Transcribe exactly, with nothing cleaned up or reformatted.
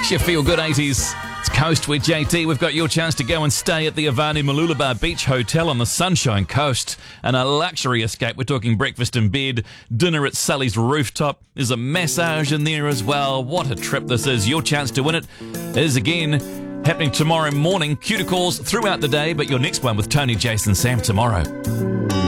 It's your Feel Good eighties. It's Coast with J T. We've got your chance to go and stay at the Avani Mooloolaba Beach Hotel on the Sunshine Coast. And a luxury escape. We're talking breakfast in bed, dinner at Sully's rooftop. There's a massage in there as well. What a trip this is. Your chance to win it is again happening tomorrow morning. Cue to calls throughout the day, but your next one with Tony, Jason, Sam tomorrow.